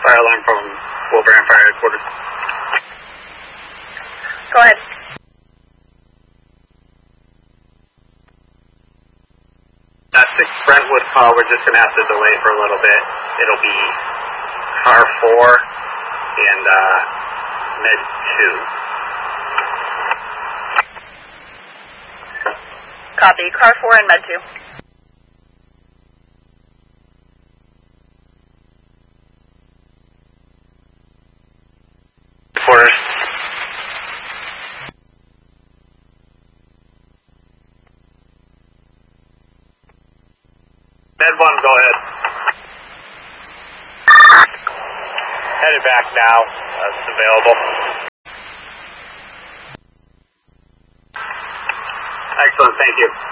fire alarm from Wolverine Fire Headquarters. Go ahead. That's 6 Brentwood call. We're just going to have to delay for a little bit. It'll be car 4 and med 2. Copy. Car 4 and med 2. Reporters. Med 1, go ahead. Headed back now. That's available. Excellent, thank you.